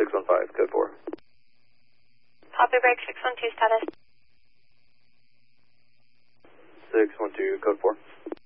615, code 4. Copy break 612 status. 612, code 4.